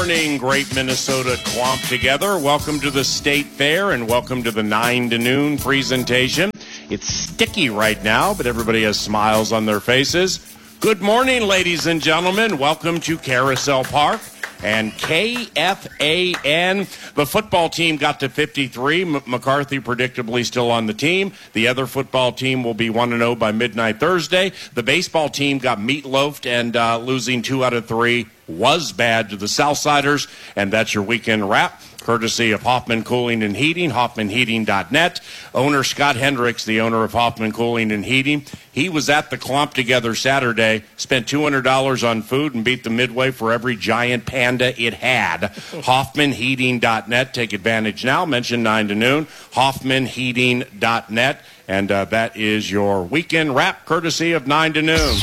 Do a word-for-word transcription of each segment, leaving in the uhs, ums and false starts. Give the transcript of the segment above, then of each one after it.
Morning, great Minnesota clump together. Welcome to the State Fair and welcome to the nine to noon presentation. It's sticky right now, but everybody has smiles on their faces. Good morning, ladies and gentlemen. Welcome to Carousel Park and K F A N. The football team got to fifty-three. M- McCarthy predictably still on the team. The other football team will be one and oh by midnight Thursday. The baseball team got meatloafed and uh, losing two out of three was bad to the Southsiders. And that's your weekend wrap, courtesy of Hoffman Cooling and Heating, Hoffman Heating dot net. Owner Scott Hendricks, the owner of Hoffman Cooling and Heating, he was at the Clump Together Saturday, spent two hundred dollars on food and beat the Midway for every giant panda it had. Hoffman Heating dot net. Take advantage now. Mention nine to noon. Hoffman Heating dot net. And uh, that is your weekend wrap, courtesy of nine to noon.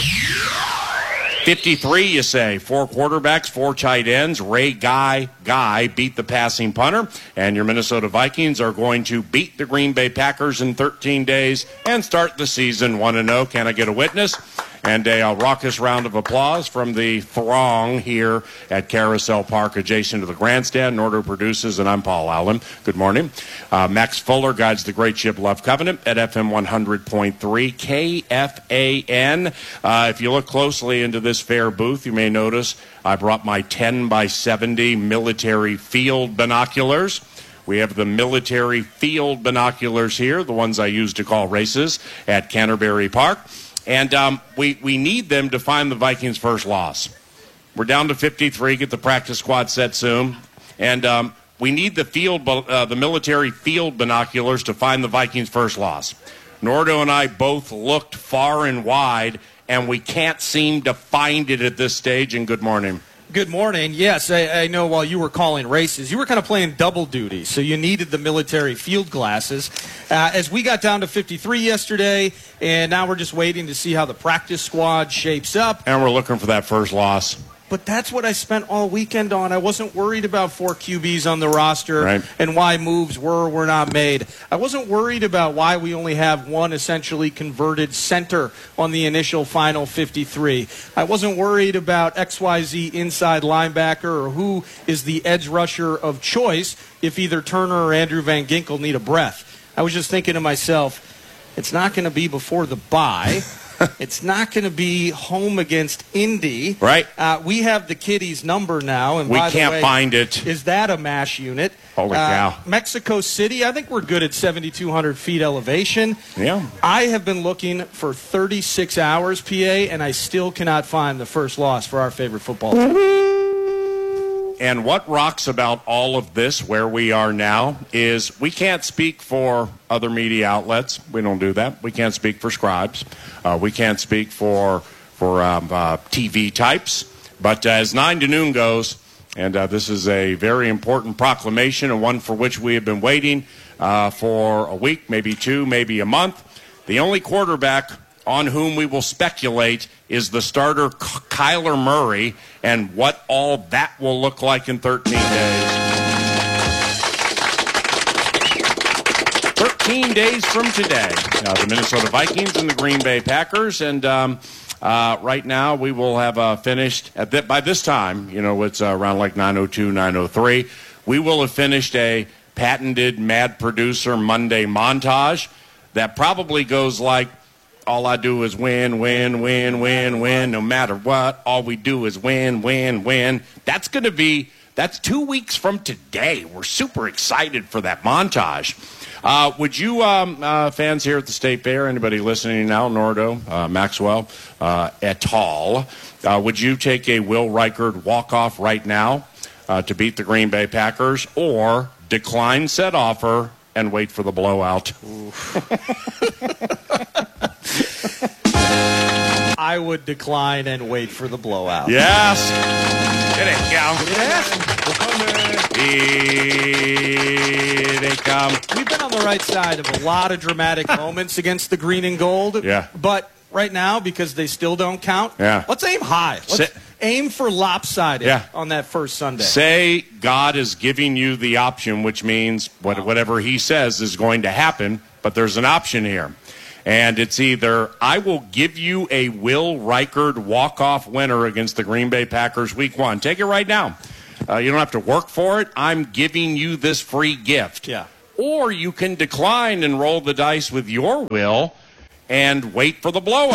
fifty-three, you say. Four quarterbacks, four tight ends. Ray Guy Guy beat the passing punter. And your Minnesota Vikings are going to beat the Green Bay Packers in thirteen days and start the season one and oh. Can I get a witness? And a, a raucous round of applause from the throng here at Carousel Park, adjacent to the grandstand. Nordo produces, and I'm Paul Allen. Good morning. Uh, Max Fuller guides the great ship Love Covenant at F M one hundred point three K F A N. Uh, if you look closely into this fair booth, you may notice I brought my ten by seventy military field binoculars. We have the military field binoculars here, the ones I use to call races at Canterbury Park. And um, we, we need them to find the Vikings' first loss. We're down to fifty-three. Get the practice squad set soon. And um, we need the field, uh, the military field binoculars to find the Vikings' first loss. Nordo and I both looked far and wide, and we can't seem to find it at this stage. And good morning. Good morning. Yes, I, I know while you were calling races, you were kind of playing double duty, so you needed the military field glasses. Uh, as we got down to fifty-three yesterday, and now we're just waiting to see how the practice squad shapes up. And we're looking for that first loss. But that's what I spent all weekend on. I wasn't worried about four Q Bs on the roster right. and why moves were or were not made. I wasn't worried about why we only have one essentially converted center on the initial final fifty-three. I wasn't worried about X Y Z inside linebacker or who is the edge rusher of choice if either Turner or Andrew Van Ginkel need a breath. I was just thinking to myself, it's not going to be before the bye. It's not going to be home against Indy. Right. Uh, we have the Kitties number now. And we by can't the way, find it. Is that a MASH unit? Holy uh, cow. Mexico City, I think we're good at seventy-two hundred feet elevation. Yeah. I have been looking for thirty-six hours, P A, and I still cannot find the first loss for our favorite football team. And what rocks about all of this, where we are now, is we can't speak for other media outlets. We don't do that. We can't speak for scribes. Uh, we can't speak for for um, uh, T V types. But as nine to noon goes, and uh, this is a very important proclamation, and one for which we have been waiting uh, for a week, maybe two, maybe a month. The only quarterback on whom we will speculate is the starter Kyler Murray, and what all that will look like in thirteen days. thirteen days from today, uh, the Minnesota Vikings and the Green Bay Packers, and um, uh, right now we will have uh, finished, at th- by this time, you know, it's uh, around like nine oh two, nine oh three, we will have finished a patented Mad Producer Monday montage that probably goes like, all I do is win, win, win, win, win, no matter what. All we do is win, win, win. That's going to be, that's two weeks from today. We're super excited for that montage. Uh, would you, um, uh, fans here at the State Fair, anybody listening now, Nordo, uh, Maxwell, uh, et al., uh, would you take a Will Reichard walk-off right now uh, to beat the Green Bay Packers, or decline said offer and wait for the blowout? I would decline and wait for the blowout. Yes. Here they come. Here they come. We've been on the right side of a lot of dramatic moments against the green and gold. Yeah. But right now, because they still don't count, yeah. let's aim high. Let's Say, aim for lopsided yeah. on that first Sunday. Say God is giving you the option, which means what, whatever he says is going to happen, but there's an option here. And it's either I will give you a Will Reichard walk-off winner against the Green Bay Packers week one. Take it right now. Uh, you don't have to work for it. I'm giving you this free gift. Yeah. Or you can decline and roll the dice with your will and wait for the blowout.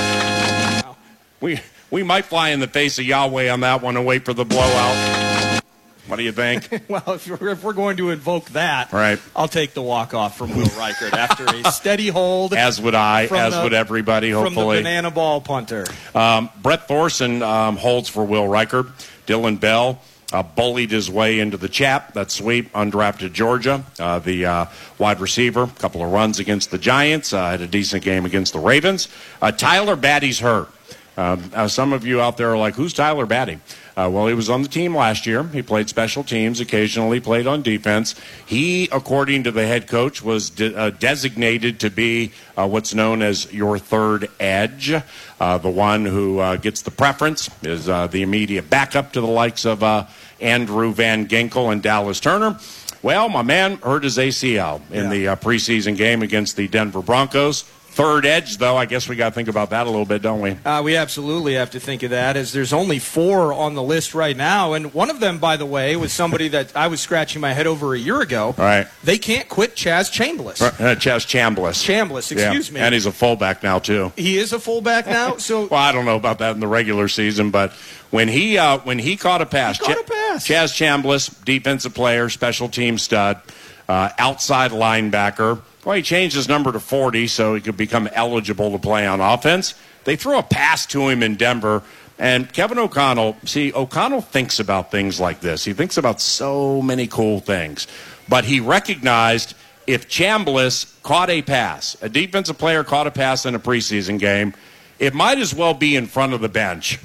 Wow. We we might fly in the face of Yahweh on that one and wait for the blowout. What do you think? Well, if we're, if we're going to invoke that, right. I'll take the walk-off from Will Reichert after a steady hold. As would I, as the, would everybody, hopefully. From the banana ball punter. Um, Brett Thorson um, holds for Will Reichert. Dylan Bell uh, bullied his way into the chap. That sweep, undrafted Georgia. Uh, the uh, wide receiver, a couple of runs against the Giants. Uh, had a decent game against the Ravens. Uh, Tyler Batty's hurt. Um, uh, some of you out there are like, who's Tyler Batty? Uh, well, he was on the team last year. He played special teams, occasionally played on defense. He, according to the head coach, was de- uh, designated to be uh, what's known as your third edge. Uh, the one who uh, gets the preference is uh, the immediate backup to the likes of uh, Andrew Van Ginkel and Dallas Turner. Well, my man hurt his A C L in yeah. the uh, preseason game against the Denver Broncos. Third edge, though, I guess we got to think about that a little bit, don't we? Uh, we absolutely have to think of that, as there's only four on the list right now. And one of them, by the way, was somebody that I was scratching my head over a year ago. All right. They can't quit Chaz Chambliss. Uh, Chaz Chambliss. Chambliss, excuse yeah. me. And he's a fullback now, too. He is a fullback now? So well, I don't know about that in the regular season, but when he uh, when he caught a pass, he caught a pass. Chaz Chambliss, defensive player, special team stud, uh, outside linebacker. Well, he changed his number to forty so he could become eligible to play on offense. They threw a pass to him in Denver, and Kevin O'Connell, see, O'Connell thinks about things like this. He thinks about so many cool things. But he recognized if Chambliss caught a pass, a defensive player caught a pass in a preseason game, it might as well be in front of the bench.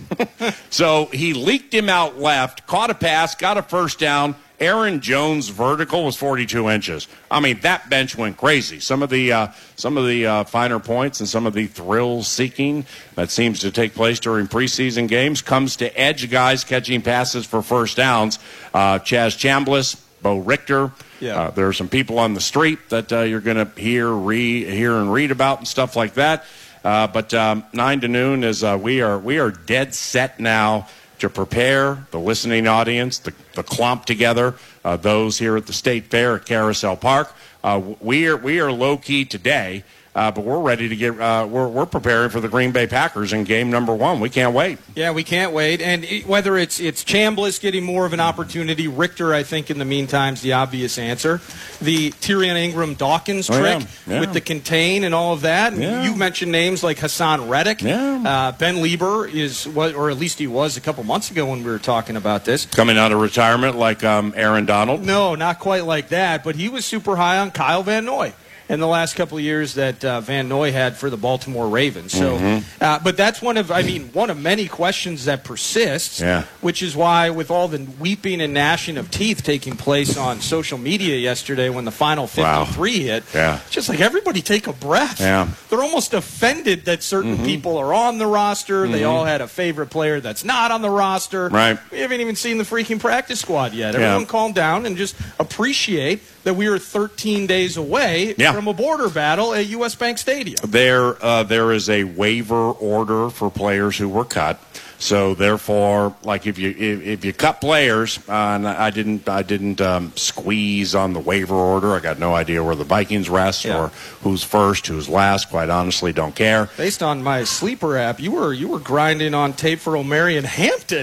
So he leaked him out left, caught a pass, got a first down. Aaron Jones' vertical was forty-two inches. I mean, that bench went crazy. Some of the uh, some of the uh, finer points and some of the thrill-seeking that seems to take place during preseason games comes to edge guys catching passes for first downs. Uh, Chaz Chambliss, Bo Richter. Yeah. Uh, there are some people on the street that uh, you're going to hear, re- hear and read about and stuff like that. Uh, but um, nine to noon is uh, we are we are dead set now to prepare the listening audience, the, the clump together, uh, those here at the State Fair at Carousel Park. Uh, we are we are low key today, uh, but we're ready to get. Uh, we're we're preparing for the Green Bay Packers in game number one. We can't wait. Yeah, we can't wait. And it, whether it's it's Chambliss getting more of an opportunity, Richter, I think in the meantime is the obvious answer. The Tyrion Ingram Dawkins Oh, trick yeah. Yeah. with the contain and all of that. And Yeah. you mentioned names like Hassan Reddick. Yeah. Uh, Ben Lieber is what, or at least he was a couple months ago when we were talking about this. Coming out of retirement like um, Aaron Donald. No, not quite like that, but he was super high on Kyle Van Noy in the last couple of years that uh, Van Noy had for the Baltimore Ravens. So, Mm-hmm. uh, but that's one of, I mean, one of many questions that persists, Yeah. which is why with all the weeping and gnashing of teeth taking place on social media yesterday when the final fifty-three Wow. hit, Yeah. it's just like everybody take a breath. Yeah. They're almost offended that certain Mm-hmm. people are on the roster. They all had a favorite player that's not on the roster. Right. We haven't even seen the freaking practice squad yet. Yeah. Everyone calm down and just appreciate that we are thirteen days away Yeah. from a border battle at U S. Bank Stadium. There, uh, there is a waiver order for players who were cut. So therefore, like if you if, if you cut players, uh, and I didn't I didn't um, squeeze on the waiver order. I got no idea where the Vikings rest Yeah. or who's first, who's last. Quite honestly, don't care. Based on my sleeper app, you were you were grinding on tape for O'Marion Hampton.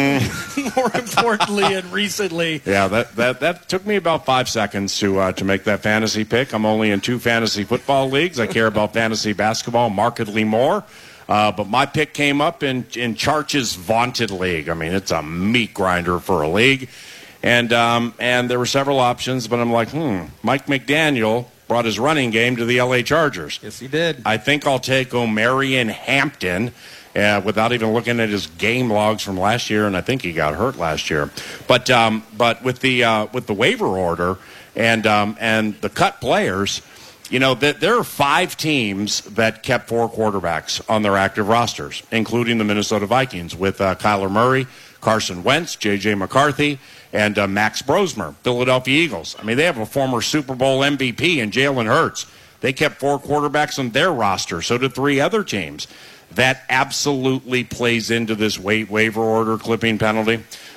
Mm. More importantly and recently. Yeah, that, that that took me about five seconds to uh, to make that fantasy pick. I'm only in two fantasy football leagues. I care about fantasy basketball markedly more. Uh, but my pick came up in, in Charch's vaunted league. I mean, it's a meat grinder for a league. And um, and there were several options, but I'm like, hmm, Mike McDaniel brought his running game to the L A Chargers. Yes, he did. I think I'll take O'Marion Hampton uh, without even looking at his game logs from last year, and I think he got hurt last year. But um, but with the uh, with the waiver order and um, and the cut players, you know, that there are five teams that kept four quarterbacks on their active rosters, including the Minnesota Vikings with uh, Kyler Murray, Carson Wentz, J J McCarthy, and uh, Max Brosmer, Philadelphia Eagles. I mean, they have a former Super Bowl M V P in Jalen Hurts. They kept four quarterbacks on their roster. So did three other teams. That absolutely plays into this wa- waiver order clipping penalty.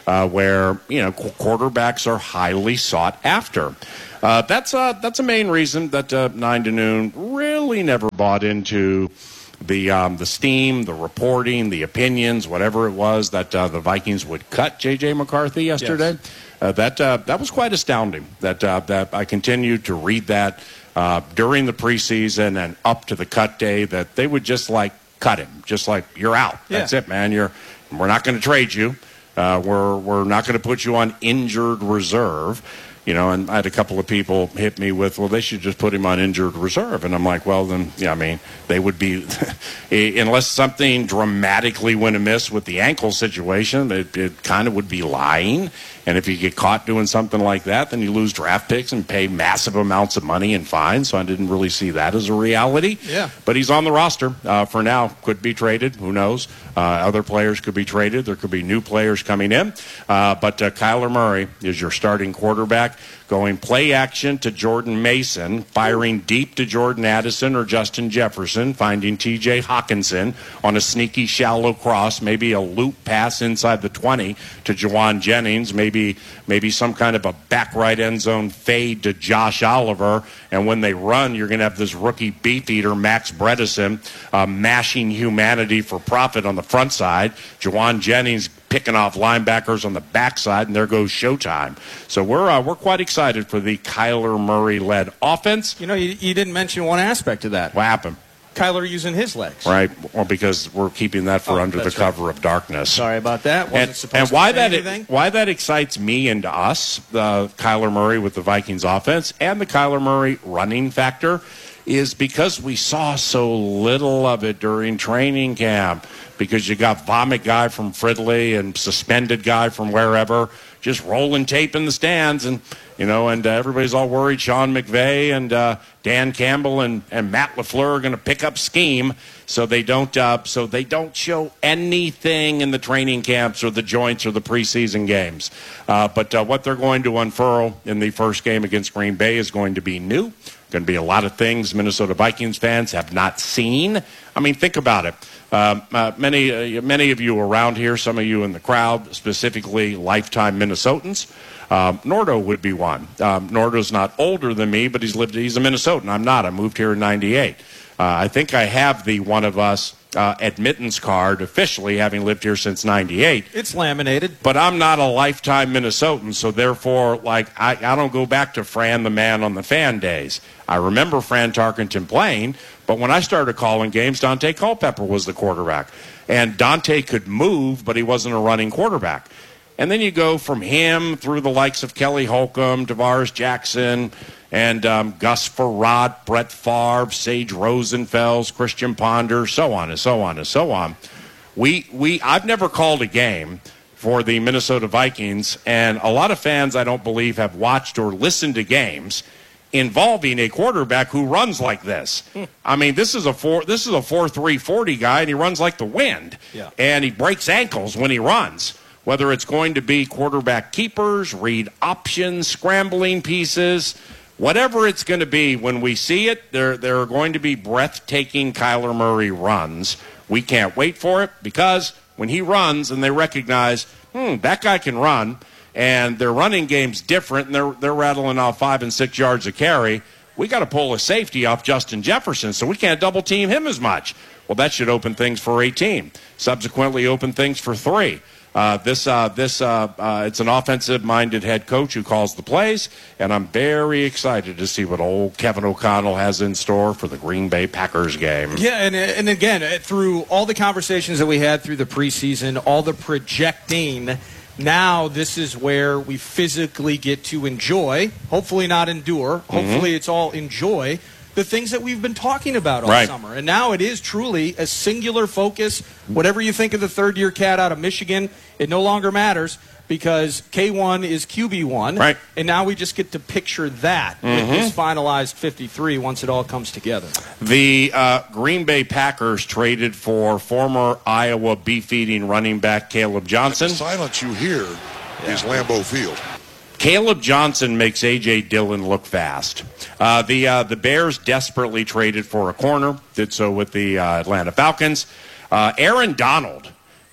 uh, where, you know, qu- quarterbacks are highly sought after. Uh, that's, uh, that's a main reason that uh, nine to noon really never bought into the um, the steam, the reporting, the opinions, whatever it was that uh, the Vikings would cut J J McCarthy yesterday. Yes. Uh, that uh, that was quite astounding. That uh, that I continued to read that uh, during the preseason and up to the cut day, that they would just like cut him, just like you're out. Yeah. That's it, man. You're we're not going to trade you. Uh, we're we're not going to put you on injured reserve. You know, and I had a couple of people hit me with, well, they should just put him on injured reserve. And I'm like, well, then, yeah, I mean, they would be, unless something dramatically went amiss with the ankle situation, it, it kind of would be lying. And if you get caught doing something like that, then you lose draft picks and pay massive amounts of money and fines. So I didn't really see that as a reality. Yeah. But he's on the roster uh, for now. Could be traded. Who knows? Uh, other players could be traded. There could be new players coming in. Uh, but uh, Kyler Murray is your starting quarterback, going play action to Jordan Mason, firing deep to Jordan Addison or Justin Jefferson, finding T J Hawkinson on a sneaky shallow cross, maybe a loop pass inside the twenty to Jawan Jennings, maybe maybe some kind of a back right end zone fade to Josh Oliver. And when they run, you're going to have this rookie beef eater, Max Bredesen, uh, mashing humanity for profit on the front side. Jawan Jennings picking off linebackers on the backside, and there goes showtime. So we're uh, we're quite excited for the Kyler Murray-led offense. You know, you, you didn't mention one aspect of that. What happened? Kyler using his legs. Right, well, because we're keeping that for oh, under the cover right. of darkness. Sorry about that. Wasn't and, supposed and to why say that anything. It, why that excites me and us, uh, Kyler Murray with the Vikings offense, and the Kyler Murray running factor, is because we saw so little of it during training camp. Because you got vomit guy from Fridley and suspended guy from wherever just rolling tape in the stands, and you know, and uh, everybody's all worried Sean McVay and uh, Dan Campbell and, and Matt LaFleur are going to pick up scheme, so they don't uh, so they don't show anything in the training camps or the joints or the preseason games. Uh, but uh, what they're going to unfurl in the first game against Green Bay is going to be new. Going to be a lot of things Minnesota Vikings fans have not seen. I mean, think about it. Um, uh, many, uh, many of you around here, some of you in the crowd, specifically lifetime Minnesotans. Um, Nordo would be one. Um, Nordo's not older than me, but he's lived. He's a Minnesotan. I'm not. I moved here in ninety-eight. Uh, I think I have the one of us uh, admittance card officially, having lived here since ninety-eight. It's laminated. But I'm not a lifetime Minnesotan, so therefore, like, I, I don't go back to Fran the Man on the Fan days. I remember Fran Tarkenton playing, but when I started calling games, Dante Culpepper was the quarterback. And Dante could move, but he wasn't a running quarterback. And then you go from him through the likes of Kelly Holcomb, Tavares Jackson, and um, Gus Farrat, Brett Favre, Sage Rosenfels, Christian Ponder, so on and so on and so on. We we I've never called a game for the Minnesota Vikings, and a lot of fans, I don't believe, have watched or listened to games involving a quarterback who runs like this. I mean, this is a four this is a four three forty guy, and he runs like the wind. Yeah. And he breaks ankles when he runs. Whether it's going to be quarterback keepers, read options, scrambling pieces, whatever it's going to be, when we see it, there, there are going to be breathtaking Kyler Murray runs. We can't wait for it, because when he runs and they recognize, hmm, that guy can run, and their running game's different, and they're, they're rattling off five and six yards a carry, we got to pull a safety off Justin Jefferson, so we can't double team him as much. Well, that should open things for a team. Subsequently open things for three. Uh, this, uh, this, uh, uh, it's an offensive-minded head coach who calls the plays, and I'm very excited to see what old Kevin O'Connell has in store for the Green Bay Packers game. Yeah, and, and again, through all the conversations that we had through the preseason, all the projecting, now this is where we physically get to enjoy, hopefully not endure, hopefully mm-hmm. it's all enjoy, the things that we've been talking about all right. summer. And now it is truly a singular focus. Whatever you think of the third-year cat out of Michigan, it no longer matters, because K one is Q B one. Right. And now we just get to picture that mm-hmm. with this finalized fifty-three once it all comes together. The uh, Green Bay Packers traded for former Iowa beef-eating running back Caleb Johnson. The silence you hear yeah. is Lambeau Field. Caleb Johnson makes A J. Dillon look fast. Uh, the uh, the Bears desperately traded for a corner, did so with the uh, Atlanta Falcons. Uh, Aaron Donald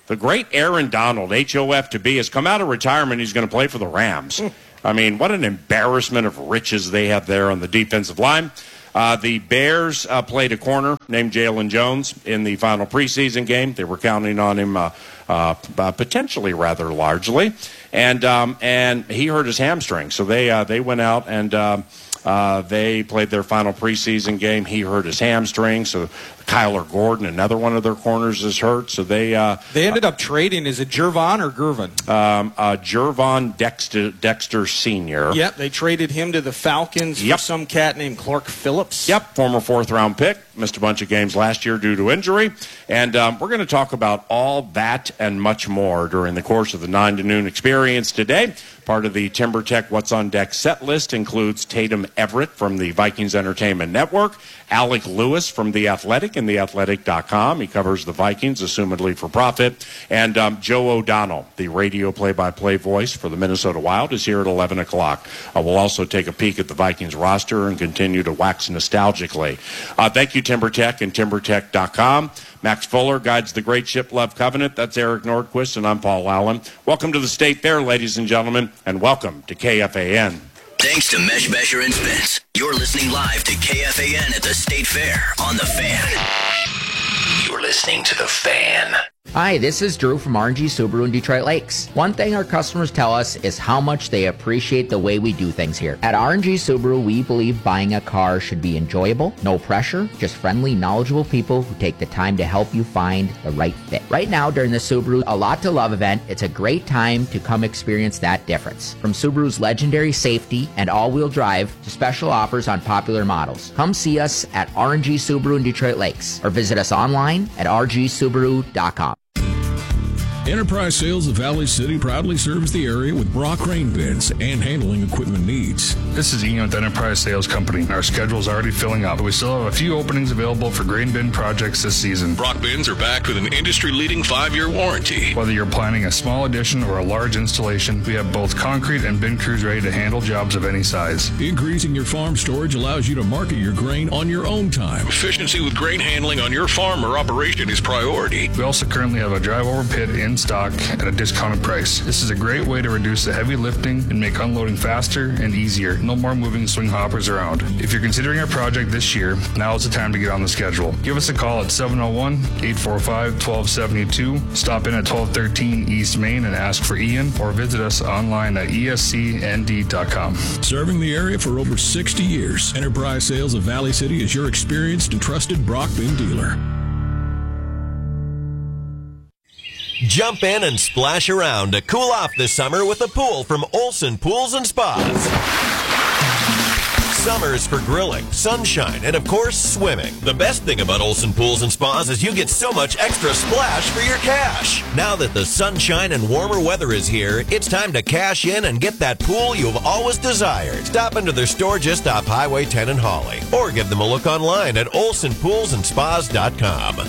the great Aaron Donald, H O F to be, has come out of retirement. He's going to play for the Rams. I mean, what an embarrassment of riches they have there on the defensive line. Uh, the Bears uh, played a corner named Jalen Jones in the final preseason game. They were counting on him uh, uh, potentially rather largely, and um, and he hurt his hamstring. So they uh, they went out and uh, uh, they played their final preseason game. He hurt his hamstring, so Kyler Gordon, another one of their corners, is hurt. So they uh, they ended up trading. Is it Jervon or Gervin? Um, uh, Jervon Dexter, Dexter Senior Yep, they traded him to the Falcons yep. for some cat named Clark Phillips. Yep, former fourth-round pick. Missed a bunch of games last year due to injury. And um, we're going to talk about all that and much more during the course of the nine to noon experience today. Part of the TimberTech What's on Deck set list includes Tatum Everett from the Vikings Entertainment Network, Alec Lewis from The Athletic and the athletic dot com. He covers the Vikings, assumedly for profit. And um, Joe O'Donnell, the radio play-by-play voice for the Minnesota Wild, is here at eleven o'clock. Uh, we'll also take a peek at the Vikings roster and continue to wax nostalgically. Uh, thank you, TimberTech and timber tech dot com. Max Fuller guides the Great Ship Love Covenant. That's Eric Nordquist, and I'm Paul Allen. Welcome to the State Fair, ladies and gentlemen, and welcome to K F A N. Thanks to Mesh Measure and Spence. You're listening live to K F A N at the State Fair on The Fan. You're listening to The Fan. Hi, this is Drew from R and G Subaru in Detroit Lakes. One thing our customers tell us is how much they appreciate the way we do things here. At R and G Subaru, we believe buying a car should be enjoyable, no pressure, just friendly, knowledgeable people who take the time to help you find the right fit. Right now, during the Subaru A Lot to Love event, it's a great time to come experience that difference. From Subaru's legendary safety and all-wheel drive to special offers on popular models. Come see us at R and G Subaru in Detroit Lakes or visit us online at r g subaru dot com. Enterprise Sales of Valley City proudly serves the area with Brock crane bins and handling equipment needs. This is Ian with Enterprise Sales Company. Our schedule is already filling up. We still have a few openings available for grain bin projects this season. Brock bins are backed with an industry-leading five-year warranty. Whether you're planning a small addition or a large installation, we have both concrete and bin crews ready to handle jobs of any size. Increasing your farm storage allows you to market your grain on your own time. Efficiency with grain handling on your farm or operation is priority. We also currently have a drive-over pit in stock at a discounted price. This is a great way to reduce the heavy lifting and make unloading faster and easier. No more moving swing hoppers around. If you're considering a project this year, now is the time to get on the schedule. Give us a call at seven oh one, eight four five, one two seven two. Stop in at twelve thirteen East Main and ask for Ian, or visit us online at e s c n d dot com. Serving the area for over sixty years, Enterprise Sales of Valley City is your experienced and trusted Brock bin dealer. Jump in and splash around to cool off this summer with a pool from Olson Pools and Spas. Summer's for grilling, sunshine, and of course, swimming. The best thing about Olson Pools and Spas is you get so much extra splash for your cash. Now that the sunshine and warmer weather is here, it's time to cash in and get that pool you've always desired. Stop into their store just off Highway ten in Hawley, or give them a look online at olson pools and spas dot com.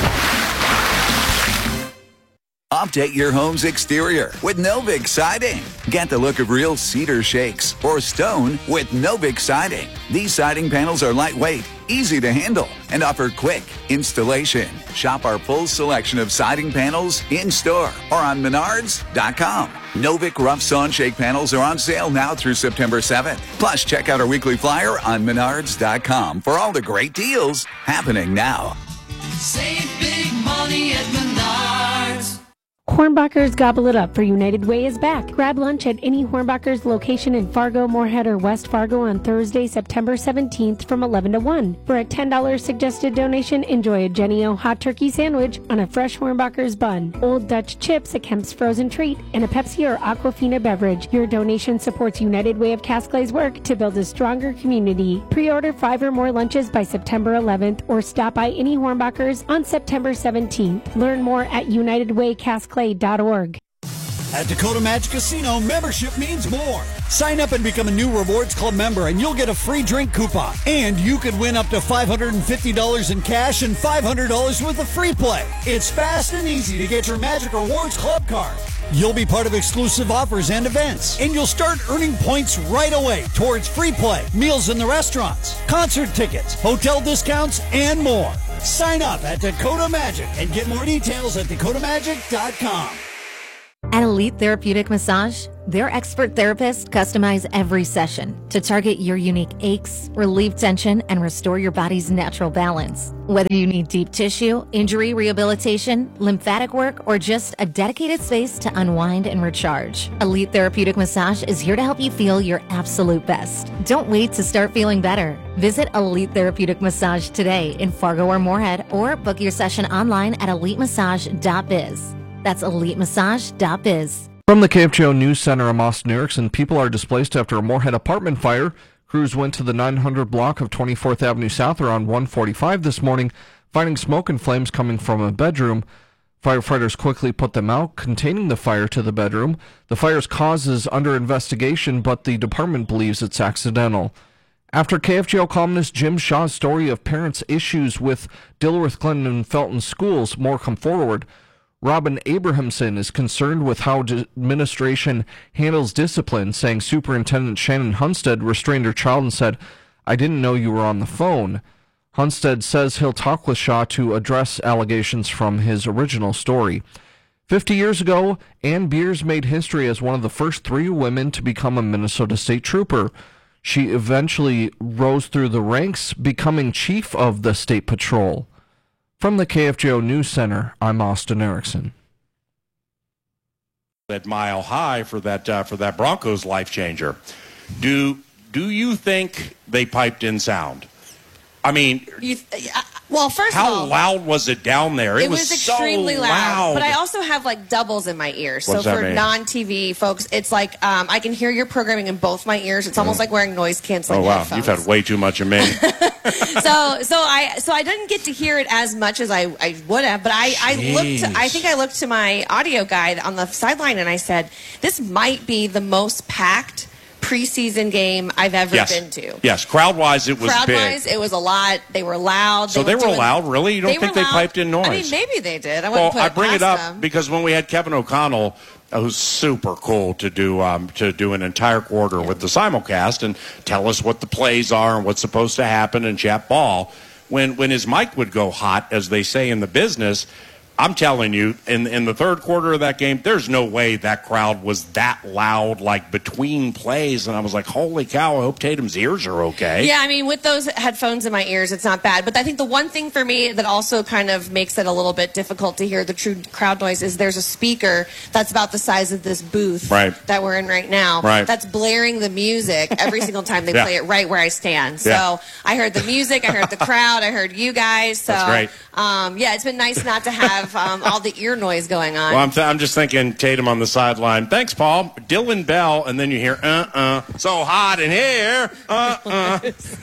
Update your home's exterior with Novik Siding. Get the look of real cedar shakes or stone with Novik Siding. These siding panels are lightweight, easy to handle, and offer quick installation. Shop our full selection of siding panels in-store or on menards dot com. Novik Rough Sawn Shake panels are on sale now through September seventh. Plus, check out our weekly flyer on menards dot com for all the great deals happening now. Save big money at Menards. Hornbachers Gobble It Up for United Way is back. Grab lunch at any Hornbachers location in Fargo, Moorhead, or West Fargo on Thursday, September seventeenth from eleven to one. For a ten dollars suggested donation, enjoy a Jenny O hot turkey sandwich on a fresh Hornbachers bun, Old Dutch chips, a Kemp's frozen treat, and a Pepsi or Aquafina beverage. Your donation supports United Way of Casclay's work to build a stronger community. Pre-order five or more lunches by September eleventh or stop by any Hornbachers on September seventeenth. Learn more at united way casclay dot org. At Dakota Magic Casino, membership means more. Sign up and become a new Rewards Club member and you'll get a free drink coupon. And you could win up to five hundred fifty dollars in cash and five hundred dollars worth of free play. It's fast and easy to get your Magic Rewards Club card. You'll be part of exclusive offers and events. And you'll start earning points right away towards free play, meals in the restaurants, concert tickets, hotel discounts, and more. Sign up at Dakota Magic and get more details at dakota magic dot com. At Elite Therapeutic Massage, their expert therapists customize every session to target your unique aches, relieve tension, and restore your body's natural balance. Whether you need deep tissue, injury rehabilitation, lymphatic work, or just a dedicated space to unwind and recharge, Elite Therapeutic Massage is here to help you feel your absolute best. Don't wait to start feeling better. Visit Elite Therapeutic Massage today in Fargo or Moorhead, or book your session online at elite massage dot biz. That's elite massage dot biz. From the K F G O News Center, I'm Austin Erickson. People are displaced after a Moorhead apartment fire. Crews went to the nine hundred block of twenty-fourth Avenue South around one forty-five this morning, finding smoke and flames coming from a bedroom. Firefighters quickly put them out, containing the fire to the bedroom. The fire's cause is under investigation, but the department believes it's accidental. After K F G O columnist Jim Shaw's story of parents' issues with Dilworth, Clinton, and Felton schools more come forward, Robin Abrahamson is concerned with how the administration handles discipline, saying Superintendent Shannon Hunstead restrained her child and said, "I didn't know you were on the phone." Hunstead says he'll talk with Shaw to address allegations from his original story. Fifty years ago, Ann Beers made history as one of the first three women to become a Minnesota State Trooper. She eventually rose through the ranks, becoming chief of the State Patrol. From the K F G O News Center, I'm Austin Erickson. That mile high for that uh, for that Broncos life changer. Do do you think they piped in sound? I mean, you th- well, first how of all, loud was it down there? It, it was, was extremely so loud, loud. But I also have like doubles in my ears. What's so that for mean? non-T V folks, it's like um, I can hear your programming in both my ears. It's almost Oh. like wearing noise canceling Oh wow, headphones. you've had way too much of me. so so I so I didn't get to hear it as much as I, I would have, but I, I Jeez. looked I think I looked to my audio guide on the sideline and I said, this might be the most packed preseason game I've ever yes. been to. Yes, crowd-wise, it was Crowd big. wise, it was a lot. They were loud. So they were doing- loud, really? You don't they think were they loud. piped in noise? I mean, maybe they did. I Well, wouldn't put I it bring it past up them. because when we had Kevin O'Connell, it was super cool to do um, to do an entire quarter with the simulcast and tell us what the plays are and what's supposed to happen and chat ball. When when his mic would go hot, as they say in the business, I'm telling you, in in the third quarter of that game, there's no way that crowd was that loud, like between plays. And I was like, holy cow, I hope Tatum's ears are okay. Yeah, I mean, with those headphones in my ears, it's not bad. But I think the one thing for me that also kind of makes it a little bit difficult to hear the true crowd noise is there's a speaker that's about the size of this booth Right. that we're in right now. Right. That's blaring the music every single time they Yeah. play it right where I stand. So Yeah. I heard the music, I heard the crowd, I heard you guys. So That's great. Um, yeah, it's been nice not to have um, all the ear noise going on. Well, I'm, th- I'm just thinking Tatum on the sideline. Thanks, Paul. Dylan Bell, and then you hear, uh-uh, so hot in here, uh-uh.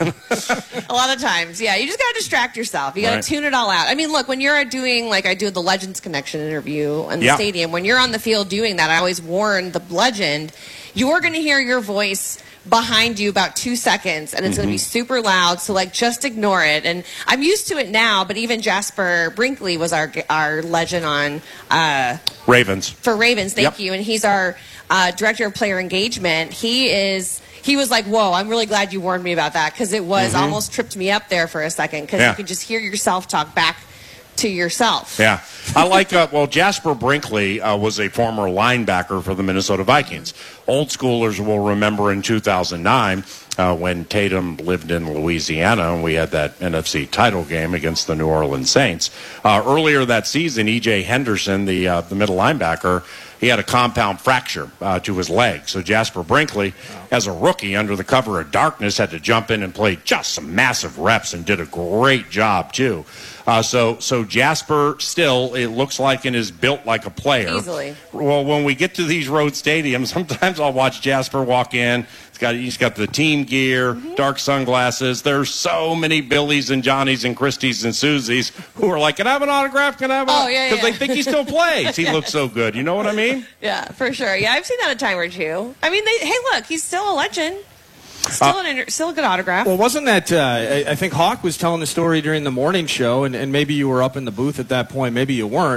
A lot of times, yeah. You just got to distract yourself. You got to Right. tune it all out. I mean, look, when you're doing, like I do the Legends Connection interview in the Yeah. stadium, when you're on the field doing that, I always warn the legend, you're going to hear your voice behind you about two seconds, and it's going to be Mhm. super loud, so, like, just ignore it. And I'm used to it now, but even Jasper Brinkley was our our legend on uh, Ravens. for Ravens, thank Yep. you. And he's our uh, director of player engagement. He is. He was like, "Whoa, I'm really glad you warned me about that because it was Mhm. almost tripped me up there for a second because Yeah. you could just hear yourself talk back to yourself." Yeah. I like, uh, well, Jasper Brinkley uh, was a former linebacker for the Minnesota Vikings. Old schoolers will remember in two thousand nine uh, when Tatum lived in Louisiana and we had that N F C title game against the New Orleans Saints. Uh, earlier that season, E J Henderson, the, uh, the middle linebacker, he had a compound fracture uh, to his leg. So Jasper Brinkley, as a rookie under the cover of darkness, had to jump in and play just some massive reps and did a great job, too. Uh, so, so Jasper still, it looks like, and is built like a player. Easily. Well, when we get to these road stadiums, sometimes I'll watch Jasper walk in. He's got, he's got the team gear, Mm-hmm. dark sunglasses. There's so many Billies and Johnnies and Christies and Susies who are like, can I have an autograph? Can I have an Oh, yeah, Because yeah. they think he still plays. He Yes. looks so good. You know what I mean? Yeah, for sure. Yeah, I've seen that a time or two. I mean, they, hey, look, he's still a legend. Still, Uh, an inter- still a good autograph. Well, wasn't that, uh, I, I think Hawk was telling the story during the morning show, and, and maybe you were up in the booth at that point, maybe you weren't,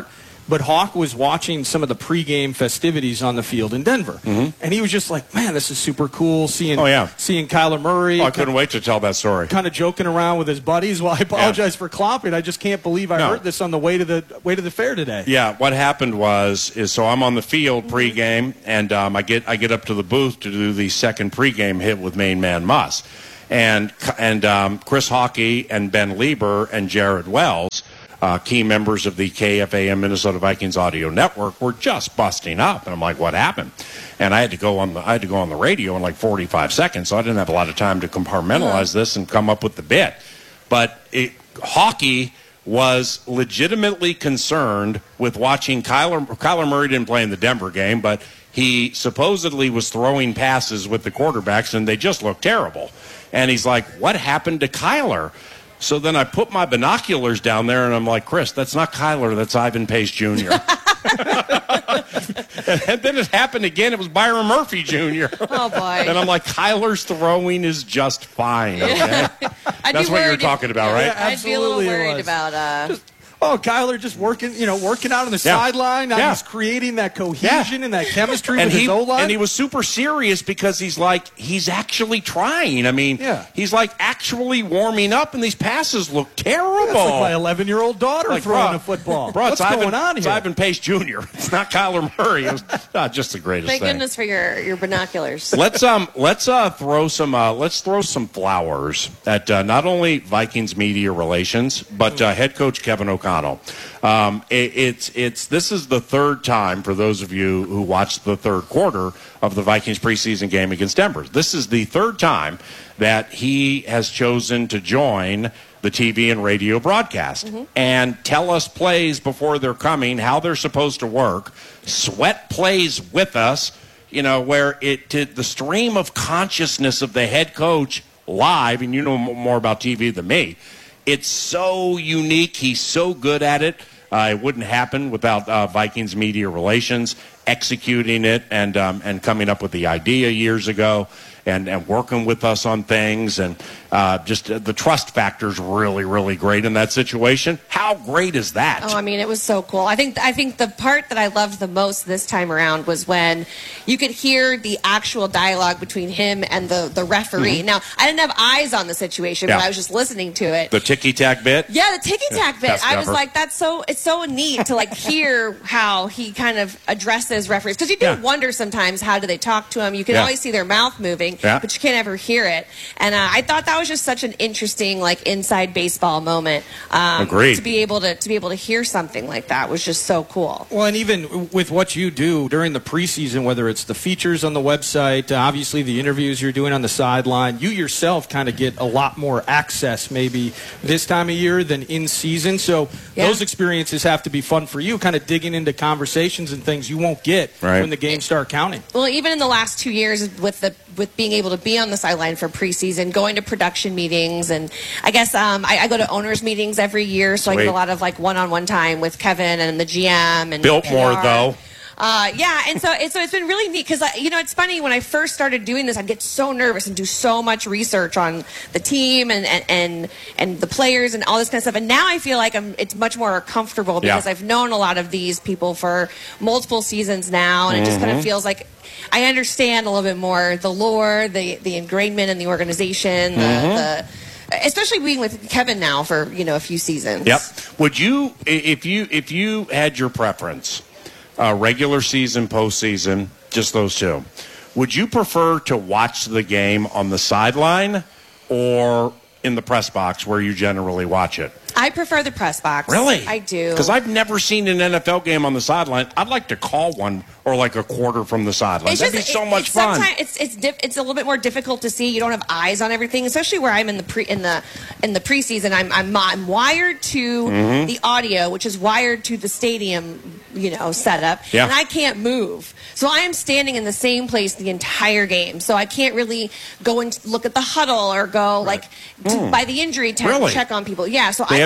but Hawk was watching some of the pregame festivities on the field in Denver, Mhm. and he was just like, "Man, this is super cool seeing Oh, yeah. seeing Kyler Murray." Oh, I couldn't wait to tell that story. Kind of joking around with his buddies. Well, I apologize for clopping. I just can't believe I No. heard this on the way to the way to the fair today. Yeah, what happened was is so I'm on the field pregame, and um, I get I get up to the booth to do the second pregame hit with Main Man Muss, and and um, Chris Hockey and Ben Lieber and Jared Wells, uh, key members of the K F A M Minnesota Vikings audio network, were just busting up, and I'm like, what happened? And I had to go on the I had to go on the radio in like forty-five seconds, so I didn't have a lot of time to compartmentalize this and come up with the bit, but it, Hockey was legitimately concerned with watching Kyler. Kyler Murray didn't play in the Denver game, but he supposedly was throwing passes with the quarterbacks, and they just looked terrible. And he's like, what happened to Kyler? So then I put my binoculars down there, and I'm like, Chris, that's not Kyler, that's Ivan Pace Junior And then it happened again. It was Byron Murphy Junior Oh, boy. And I'm like, Kyler's throwing is just fine. Okay? I'd be That's what you're worried talking if- about, right? Yeah, I'd be a little absolutely it worried was. about. Uh, Oh, Kyler just working, you know, working out on the Yeah. sideline. Now Yeah. he's creating that cohesion and that chemistry and with he, his O-line. and he was super serious because he's like, he's actually trying. I mean, Yeah. he's like actually warming up, and these passes look terrible. That's like my eleven-year-old daughter Like, throwing bro, a football. Bro, What's it's going Ivan, on It's here? Ivan Pace Junior It's not Kyler Murray. It was uh, just the greatest thank thing. goodness for your, your binoculars. let's um let's uh throw some uh let's throw some flowers at uh, not only Vikings media relations but uh, head coach Kevin O'Connell. Um, it, it's it's this is the third time for those of you who watched the third quarter of the Vikings preseason game against Denver. This is the third time that he has chosen to join the T V and radio broadcast Mm-hmm. and tell us plays before they're coming, how they're supposed to work, sweat plays with us. You know, where it to the stream of consciousness of the head coach live, and you know m- more about T V than me. It's so unique. He's so good at it. Uh, it wouldn't happen without uh, Vikings media relations executing it and um, and coming up with the idea years ago and, and working with us on things. And uh, just uh, the trust factor is really, really great in that situation. How great is that? Oh, I mean, it was so cool. I think I think the part that I loved the most this time around was when you could hear the actual dialogue between him and the, the referee. Mhm. Now, I didn't have eyes on the situation, Yeah. but I was just listening to it. The ticky-tack bit? Yeah, the ticky tack bit. Best I was ever. like, that's so it's so neat to like hear how he kind of addresses referees, because you do Yeah. wonder sometimes how do they talk to him. You can Yeah. always see their mouth moving, Yeah. but you can't ever hear it. And uh, I thought that was just such an interesting like inside baseball moment. Um, Agreed. To be able to to be able to hear something like that was just so cool. Well, and even with what you do during the preseason, whether it's the features on the website, uh, obviously the interviews you're doing on the sideline, you yourself kind of get a lot more access maybe this time of year than in season. So Yeah. those experiences have to be fun for you, kind of digging into conversations and things you won't get Right. when the games start counting. Well, even in the last two years with the with being able to be on the sideline for preseason, going to production meetings, and I guess um, I, I go to owners meetings every year, so I Sweet. get a lot of like one-on-one time with Kevin and the G M and Biltmore, P R. though. Uh, yeah, and so it's so it's been really neat because you know it's funny when I first started doing this, I'd get so nervous and do so much research on the team and and and, and the players and all this kind of stuff. And now I feel like I'm it's much more comfortable because Yeah. I've known a lot of these people for multiple seasons now, and it just kind Mhm. of feels like I understand a little bit more the lore, the the ingrainment in the organization, the, Mhm. the especially being with Kevin now for you know a few seasons. Yep. Would you, i- if you, if you had your preference, uh, regular season, postseason, just those two, would you prefer to watch the game on the sideline or in the press box where you generally watch it? I prefer the press box. Really? I do. Because I've never seen an N F L game on the sideline. I'd like to call one or like a quarter from the sideline. It's That'd just, be so it- much it's fun. Sometimes it's it's diff, it's a little bit more difficult to see. You don't have eyes on everything, especially where I'm in the pre in the in the preseason. I'm I'm, I'm wired to Mhm. the audio, which is wired to the stadium, you know, setup, Yeah. and I can't move. So I am standing in the same place the entire game. So I can't really go and look at the huddle or go like to, Hmm. by the injury tent Really? check on people. Yeah. So They I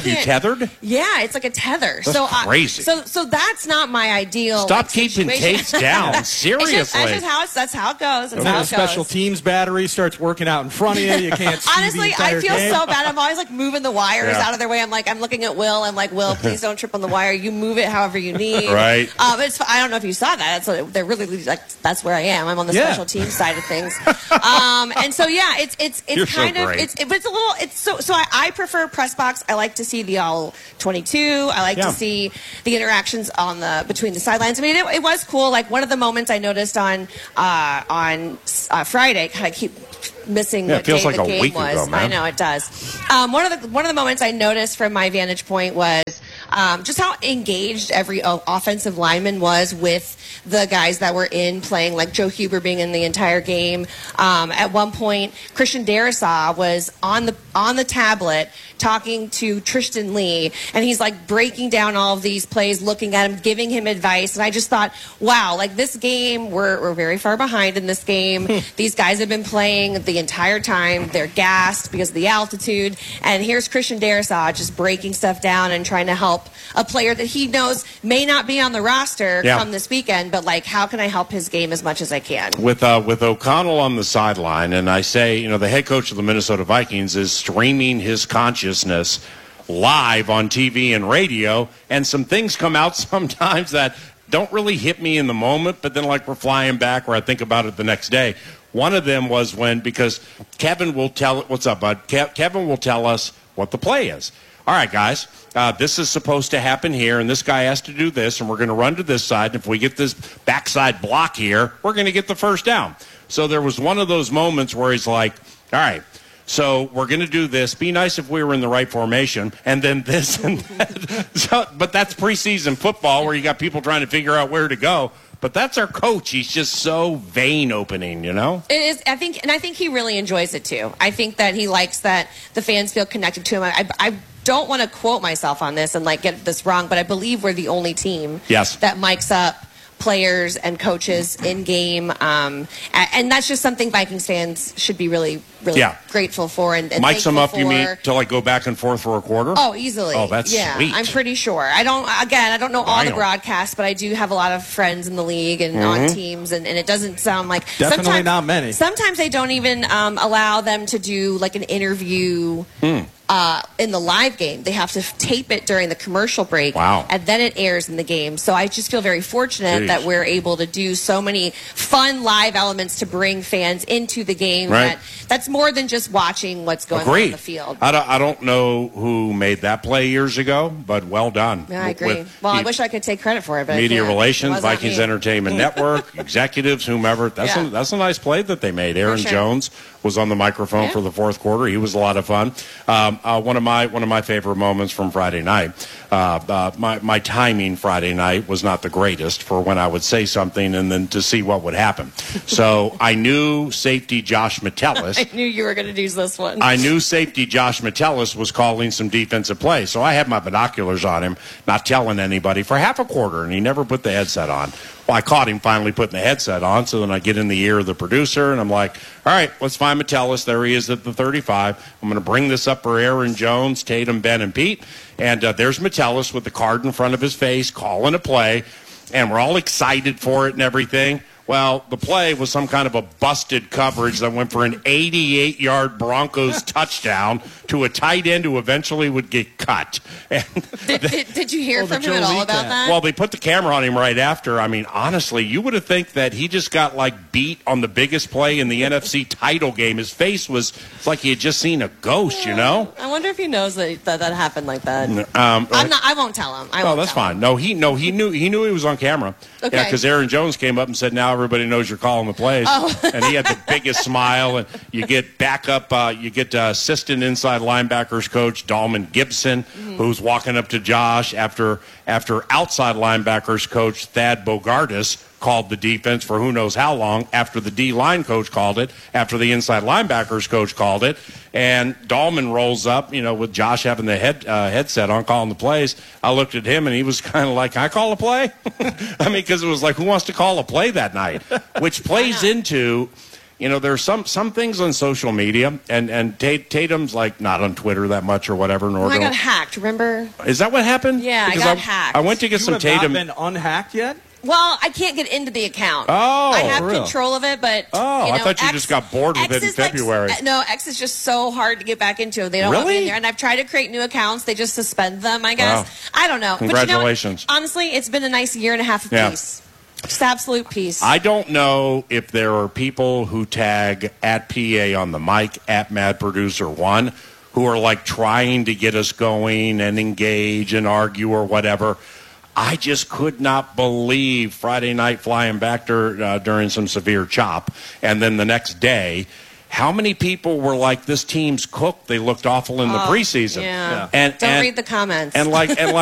have you can't- tethered? Yeah, it's like a tether. That's so crazy. I, so so that's not my ideal. Stop like, keeping situation. tapes down. It's Seriously. just, that's just how it's, that's how it goes. That's And how then it the special goes. teams battery starts working out in front of you. You can't see Honestly, the entire I feel game. so bad. I'm always like moving the wires Yeah. out of their way. I'm like, I'm looking at Will. I'm like, Will, please don't trip on the wire. You move it however you need. Right. Um, it's. I don't know if you saw that. That's what, they're really like. That's where I am. I'm on the Yeah. special teams side of things. Um, and so yeah, it's it's it's You're so kind of great. it's it, but it's a little. It's so so. I, I prefer press box. I like to see the all twenty-two. I like Yeah. to see the interactions on the between the sidelines. I mean, it, it was cool. Like one of the moments I noticed on uh, on uh, Friday. God, I keep missing Yeah, it what feels day like the a game week was. ago, man. I know it does. Um, one of the one of the moments I noticed from my vantage point was um, just how engaged every o- offensive lineman was with the guys that were in playing, like Joe Huber being in the entire game. Um, at one point, Christian Darrisaw was on the on the tablet talking to Tristan Lee, and he's like breaking down all of these plays, looking at him, giving him advice. And I just thought, wow, like this game, we're, we're very far behind in this game. These guys have been playing the entire time. They're gassed because of the altitude. And here's Christian Darrisaw just breaking stuff down and trying to help a player that he knows may not be on the roster Yeah. come this weekend, but like, how can I help his game as much as I can? With uh, with O'Connell on the sideline, and I say, you know, the head coach of the Minnesota Vikings is streaming his consciousness live on T V and radio, and some things come out sometimes that don't really hit me in the moment, but then like we're flying back or I think about it the next day. One of them was when, because Kevin will tell, what's up, bud? Ke- Kevin will tell us what the play is. All right, guys, uh, this is supposed to happen here, and this guy has to do this, and we're going to run to this side. And if we get this backside block here, we're going to get the first down. So there was one of those moments where he's like, all right, so we're going to do this. Be nice if we were in the right formation, and then this and that. So, but that's preseason football where you got people trying to figure out where to go. But that's our coach. He's just so vein opening, you know? It is, I think, and I think he really enjoys it too. I think that he likes that the fans feel connected to him. I, I don't want to quote myself on this and like get this wrong, but I believe we're the only team Yes. that mics up players and coaches in game, um, and, and that's just something Vikings fans should be really, really Yeah. grateful for. And, and Mics them thankful up, you mean, for. to like go back and forth for a quarter? Oh, easily. Oh, that's yeah, sweet. I'm pretty sure. I don't. Again, I don't know all I the know. broadcasts, but I do have a lot of friends in the league and on Mhm. teams, and, and it doesn't sound like Definitely sometimes- not many. Sometimes they don't even um, allow them to do like an interview. Hmm. Uh, in the live game, they have to f- tape it during the commercial break, Wow. and then it airs in the game. So I just feel very fortunate Jeez. that we're able to do so many fun live elements to bring fans into the game. Right. That that's more than just watching what's going on on Agreed. the field. I don't, I don't know who made that play years ago, but well done. Yeah, I agree. With well, I the wish I could take credit for it, but I media can't. It relations, was not Vikings me. Entertainment Network, executives, whomever. That's, Yeah. a, that's a nice play that they made. Aaron sure. Jones was on the microphone Yeah. for the fourth quarter. He was a lot of fun. Um, uh, one of my one of my favorite moments from Friday night. Uh, uh, my my timing Friday night was not the greatest for when I would say something and then to see what would happen. So I knew safety Josh Metellus. I knew you were going to do this one. I knew safety Josh Metellus was calling some defensive plays, so I had my binoculars on him, not telling anybody for half a quarter, and he never put the headset on. Well, I caught him finally putting the headset on, so then I get in the ear of the producer, and I'm like, all right, let's find Metellus. There he is at the thirty-five. I'm going to bring this up for Aaron Jones, Tatum, Ben, and Pete. And uh, there's Metellus with the card in front of his face, calling a play, and we're all excited for it and everything. Well, the play was some kind of a busted coverage that went for an eighty-eight-yard Broncos touchdown to a tight end who eventually would get cut. And Did, did, did you hear Oh, the from him Joe at all Lee about cat. that? well, they put the camera on him right after. I mean, honestly, you would have think that he just got like beat on the biggest play in the N F C title game. His face was it's like he had just seen a ghost, you know? I wonder if he knows that that, that happened like that. Um, I'm not. I won't tell him. I Oh, won't that's tell fine. No, he no he knew he knew he was on camera. Okay. Yeah, because Aaron Jones came up and said, "Now everybody knows you're calling the plays." Oh. And he had the biggest smile. And you get backup, uh, you get uh, assistant inside linebackers coach Dalman Gibson, Mm-hmm. who's walking up to Josh after after outside linebackers coach Thad Bogardus called the defense for who knows how long, after the D-line coach called it, after the inside linebackers coach called it, and Dahlman rolls up, you know, with Josh having the head uh, headset on calling the plays. I looked at him, and he was kind of like, can I call a play? I mean, because it was like, who wants to call a play that night? Which plays into, you know, there's some some things on social media, and and Tate, Tatum's like not on Twitter that much or whatever. Nor I do- got hacked. Remember? Is that what happened? Yeah, Because I got I, hacked. I went to get You some have Tatum. not been unhacked yet? Well, I can't get into the account. Oh, I have for real? control of it, but Oh, you know, I thought you X- just got bored with X it in is like- February. no, X is just so hard to get back into. They don't want me Really? in there, and I've tried to create new accounts. They just suspend them. I guess. Wow. I don't know. Congratulations. But you know what? Honestly, it's been a nice year and a half of Yeah. peace. Just absolute peace. I don't know if there are people who tag at P A on the mic, at Mad Producer One, who are like trying to get us going and engage and argue or whatever. I just could not believe Friday night flying back dur- uh, during some severe chop, and then the next day, how many people were like, "This team's cooked. They looked awful in the Oh, preseason." Yeah. And Don't and, read the comments. and like and like.